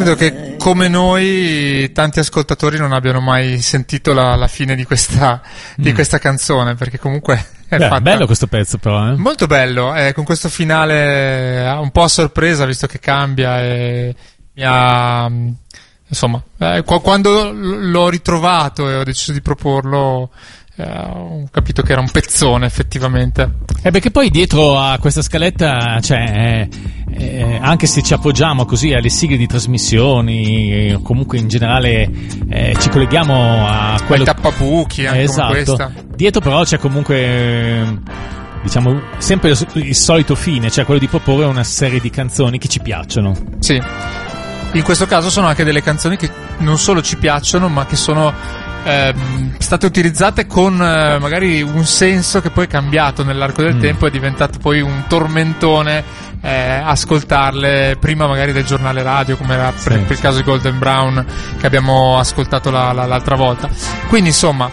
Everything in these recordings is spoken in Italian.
Credo che come noi tanti ascoltatori non abbiano mai sentito la fine di questa canzone, perché comunque è fatta... bello questo pezzo però, molto bello, con questo finale un po' a sorpresa, visto che cambia, e mi ha... insomma, quando l'ho ritrovato e ho deciso di proporlo, ho capito che era un pezzone effettivamente. Perché poi dietro a questa scaletta, cioè, anche se ci appoggiamo così alle sigle di trasmissioni, o comunque in generale ci colleghiamo a quello, ai tappabuchi, anche esatto, come questa. Dietro però c'è comunque, diciamo, sempre il solito fine, cioè quello di proporre una serie di canzoni che ci piacciono. Sì, in questo caso sono anche delle canzoni che non solo ci piacciono, ma che sono state utilizzate con magari un senso che poi è cambiato nell'arco del tempo, è diventato poi un tormentone ascoltarle prima magari del giornale radio, come era per il caso di Golden Brown che abbiamo ascoltato l'altra volta. Quindi insomma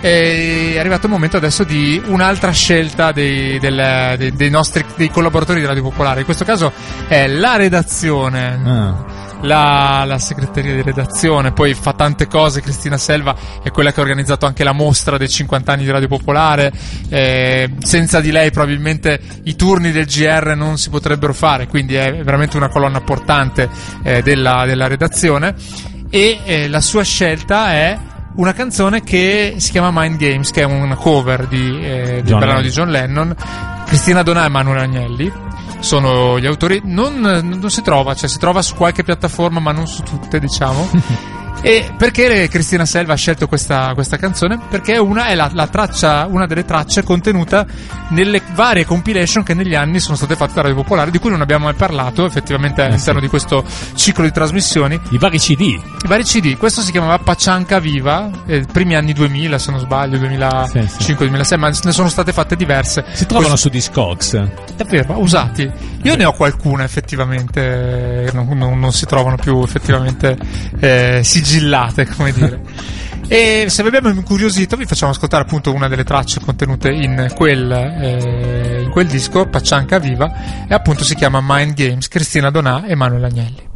è arrivato il momento adesso di un'altra scelta dei collaboratori di Radio Popolare. In questo caso è la redazione, la segreteria di redazione, poi fa tante cose. Cristina Selva è quella che ha organizzato anche la mostra dei 50 anni di Radio Popolare, senza di lei probabilmente i turni del GR non si potrebbero fare, quindi è veramente una colonna portante della redazione, e la sua scelta è una canzone che si chiama Mind Games, che è una cover del brano di John Lennon. Cristina Donà e Emanuele Agnelli sono gli autori. Non si trova, cioè si trova su qualche piattaforma ma non su tutte, diciamo. E perché Cristina Selva ha scelto questa canzone? Perché è una delle tracce contenuta nelle varie compilation che negli anni sono state fatte da Radio Popolare, di cui non abbiamo mai parlato effettivamente all'interno di questo ciclo di trasmissioni. I vari CD. Questo si chiamava Paccianca Viva, primi anni 2000 se non sbaglio, 2005-2006, ma ne sono state fatte diverse. Si trovano su Discogs. Davvero? Usati? Io ne ho qualcuna effettivamente, non si trovano più effettivamente sigillate, come dire. E se vi abbiamo incuriosito vi facciamo ascoltare appunto una delle tracce contenute in quel disco, Paccianca Viva, e appunto si chiama Mind Games, Cristina Donà e Emanuele Agnelli.